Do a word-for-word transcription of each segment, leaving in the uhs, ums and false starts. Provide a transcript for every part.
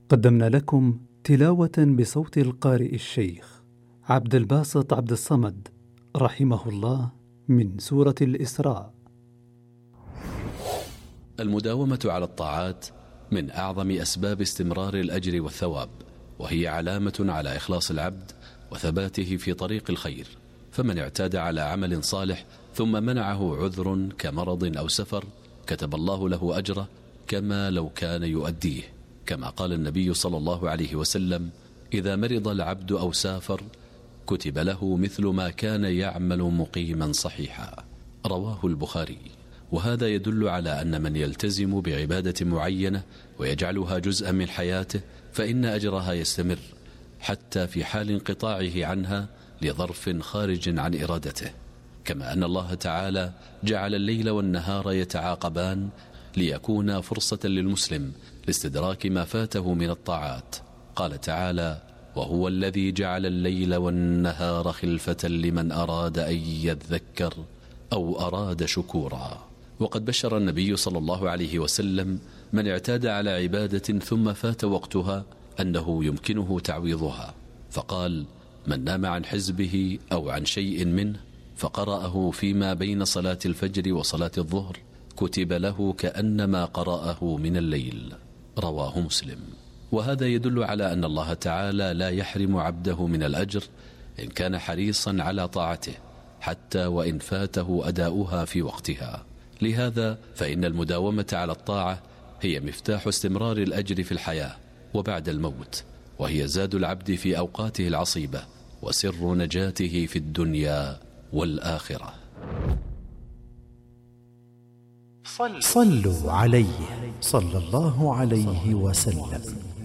قدمنا لكم تلاوة بصوت القارئ الشيخ عبد الباسط عبد الصمد رحمه الله من سورة الإسراء. المداومة على الطاعات من أعظم أسباب استمرار الأجر والثواب، وهي علامة على إخلاص العبد وثباته في طريق الخير. فمن اعتاد على عمل صالح ثم منعه عذر كمرض أو سفر، كتب الله له أجره كما لو كان يؤديه، كما قال النبي صلى الله عليه وسلم: إذا مرض العبد أو سافر كتب له مثل ما كان يعمل مقيما صحيحا. رواه البخاري. وهذا يدل على أن من يلتزم بعبادة معينة ويجعلها جزءا من حياته فإن أجرها يستمر حتى في حال انقطاعه عنها لظرف خارج عن إرادته. كما أن الله تعالى جعل الليل والنهار يتعاقبان ليكون فرصة للمسلم لاستدراك ما فاته من الطاعات. قال تعالى: وهو الذي جعل الليل والنهار خلفة لمن أراد أن يذكر أو أراد شكورا. وقد بشر النبي صلى الله عليه وسلم من اعتاد على عبادة ثم فات وقتها أنه يمكنه تعويضها، فقال: من نام عن حزبه أو عن شيء منه فقرأه فيما بين صلاة الفجر وصلاة الظهر كتب له كأنما قرأه من الليل. رواه مسلم. وهذا يدل على أن الله تعالى لا يحرم عبده من الأجر إن كان حريصا على طاعته، حتى وإن فاته أداؤها في وقتها. لهذا فإن المداومة على الطاعة هي مفتاح استمرار الأجر في الحياة وبعد الموت، وهي زاد العبد في أوقاته العصيبة وسر نجاته في الدنيا والآخرة. صلوا عليه صلى الله عليه وسلم.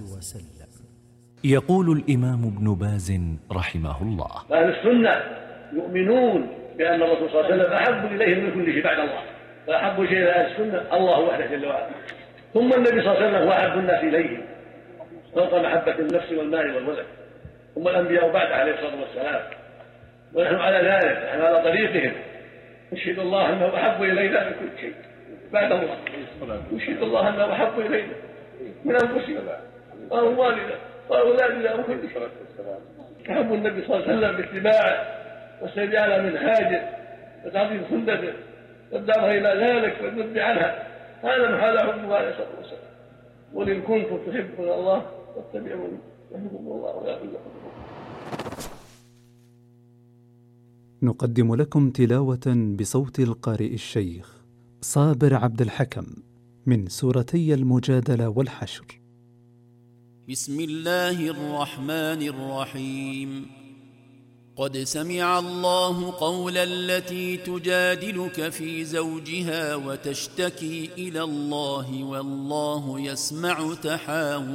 يقول الإمام ابن باز رحمه الله: أهل السنة يؤمنون بأن الرسول صلى الله عليه وسلم أحب إليهم من كل شيء بعد الله، فأحب شيء لأهل السنة الله وحده جل وعلا، ثم النبي صلى الله عليه وسلم هو أحب الناس إليهم فوق محبة النفس والمال والولد، ثم الأنبياء بعد عليه الصلاة والسلام، ونحن على ذلك، نحن على طريقهم. نشهد الله أنه أحب إلينا من كل شيء بعد الله، نشهد الله أنه أحب إلينا من أنفسنا وأموالنا وأولادنا وكل شيء. أحب النبي صلى الله عليه وسلم باتباعه والسير على منهاجه وتعظيم سنته والدعوة إلى ذلك والذب عنها، هذا محال حبه عليه الصلاة والسلام. قل إن كنتم تحبون الله فاتبعوني يحبكم الله ويغفر لكم. نقدم لكم تلاوة بصوت القارئ الشيخ صابر عبد الحكم من سورتي المجادلة والحشر. بسم الله الرحمن الرحيم. قد سمع الله قول التي تجادلك في زوجها وتشتكي إلى الله والله يسمع تحاوركما